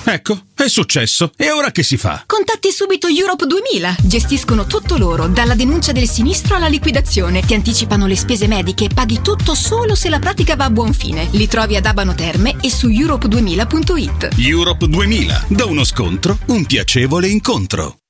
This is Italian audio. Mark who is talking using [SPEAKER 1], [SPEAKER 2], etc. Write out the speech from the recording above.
[SPEAKER 1] Ecco, è successo. E ora che si fa?
[SPEAKER 2] Contatti subito Europe 2000. Gestiscono tutto loro, dalla denuncia del sinistro alla liquidazione. Ti anticipano le spese mediche, paghi tutto solo se la pratica va a buon fine. Li trovi ad Abano Terme e su europe2000.it.
[SPEAKER 1] Europe 2000. Da uno scontro, un piacevole incontro.